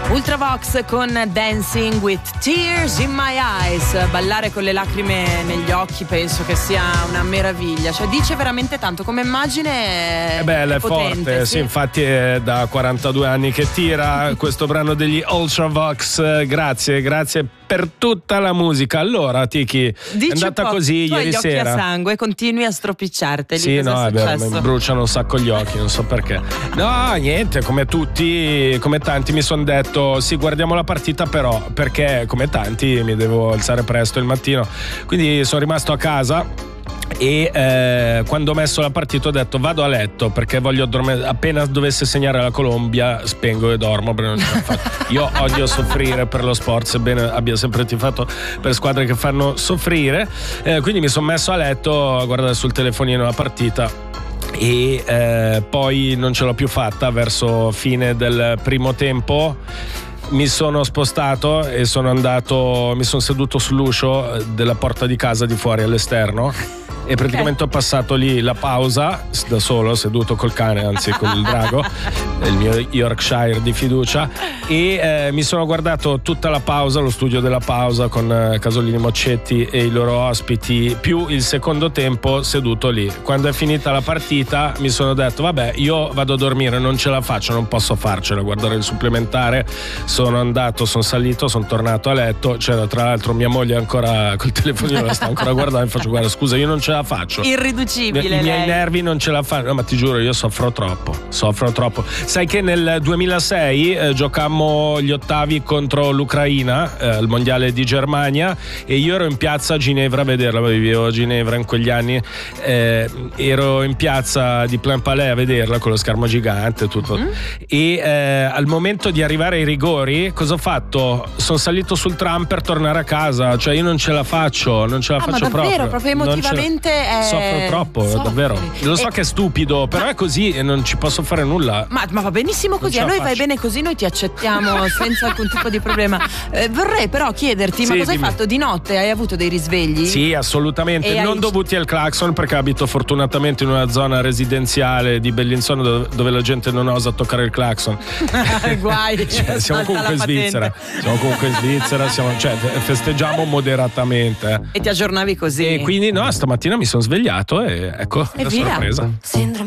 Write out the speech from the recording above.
Ultravox con Dancing with Tears in My Eyes. Ballare con le lacrime negli occhi penso che sia una meraviglia, cioè dice veramente tanto come immagine. Bella, è potente, forte, sì, infatti è da 42 anni che tira questo brano degli Ultravox. Grazie per tutta la musica. Allora, Tiki, è andata così tu ieri hai gli sera. occhi a sangue, continui a stropicciarteli. Sì, cosa no, è è vero, successo? mi bruciano un sacco gli occhi, non so perché. No, niente, come tutti, come tanti mi sono detto sì, guardiamo la partita, però perché come tanti mi devo alzare presto il mattino, quindi sono rimasto a casa. E quando ho messo la partita ho detto vado a letto perché voglio dormire. Appena dovesse segnare la Colombia spengo e dormo perché non ce la faccio. Io odio soffrire per lo sport, sebbene abbia sempre tifato per squadre che fanno soffrire, quindi mi sono messo a letto a guardare sul telefonino la partita e poi non ce l'ho più fatta. Verso fine del primo tempo mi sono spostato e mi sono seduto sull'uscio della porta di casa di fuori all'esterno e praticamente ho passato lì la pausa da solo, seduto col cane, anzi con il drago, il mio Yorkshire di fiducia, e mi sono guardato tutta la pausa, lo studio della pausa con Casolini, Moccetti e i loro ospiti, più il secondo tempo seduto lì. Quando è finita la partita mi sono detto vabbè, io vado a dormire, non ce la faccio, non posso farcela, guardare il supplementare. Sono salito, sono tornato a letto, c'era tra l'altro mia moglie ancora col telefonino, la sta ancora guardando, e faccio guarda scusa, io non ce la faccio, irriducibile, i miei nervi non ce la fanno. No, ma ti giuro, io soffro troppo. Sai che nel 2006 giocammo gli ottavi contro l'Ucraina al mondiale di Germania e io ero in piazza a Ginevra a vederla, vivevo a Ginevra in quegli anni, ero in piazza di Plain Palais a vederla con lo schermo gigante tutto. E al momento di arrivare ai rigori cosa ho fatto? Sono salito sul tram per tornare a casa, cioè io non ce la faccio ma davvero, proprio emotivamente soffro troppo, davvero. Lo so che è stupido, però è così e non ci posso fare nulla. Ma va benissimo così, a noi vai bene così, noi ti accettiamo senza alcun tipo di problema. Vorrei però chiederti, ma cosa hai fatto di notte? Hai avuto dei risvegli? Sì, assolutamente, non dovuti al clacson, perché abito fortunatamente in una zona residenziale di Bellinzona dove la gente non osa toccare il clacson. Guai, cioè, siamo comunque in Svizzera, festeggiamo moderatamente. E ti aggiornavi così. E quindi no, stamattina mi sono svegliato e ecco la sorpresa.